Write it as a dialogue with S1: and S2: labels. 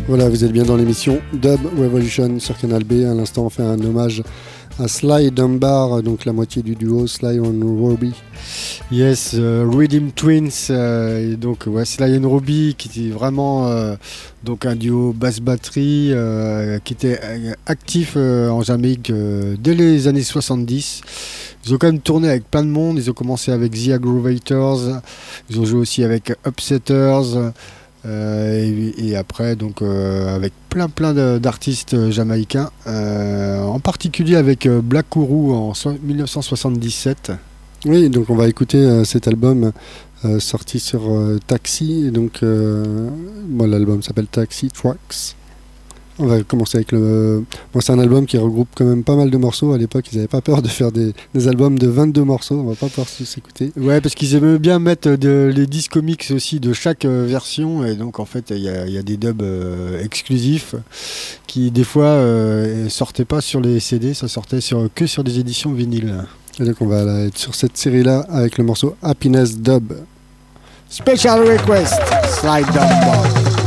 S1: Voilà, vous êtes bien dans l'émission Dub Revolution sur Canal B. À l'instant, on fait un hommage à Sly Dunbar, donc la moitié du duo Sly and Robbie.
S2: Yes, Rhythm Twins, et donc ouais, Sly and Robbie, qui était vraiment donc un duo basse-batterie qui était actif en Jamaïque dès les années 70. Ils ont quand même tourné avec plein de monde. Ils ont commencé avec The Aggrovators, ils ont joué aussi avec Upsetters. Et après donc avec plein d'artistes jamaïcains, en particulier avec Black Kourou en 1977.
S1: Oui, donc on va écouter cet album sorti sur Taxi. Et donc l'album s'appelle Taxi Tracks. On va commencer avec le... Bon, c'est un album qui regroupe quand même pas mal de morceaux. À l'époque, ils n'avaient pas peur de faire des albums de 22 morceaux. On va pas pouvoir s'écouter.
S2: Ouais, parce qu'ils aimaient bien mettre les disques comics aussi de chaque version. Et donc, en fait, il y a des dubs exclusifs qui, des fois, sortaient pas sur les CD. Ça sortait que sur des éditions vinyles.
S1: Et donc, on va être sur cette série-là avec le morceau Happiness Dub.
S2: Special Request, Slide Down.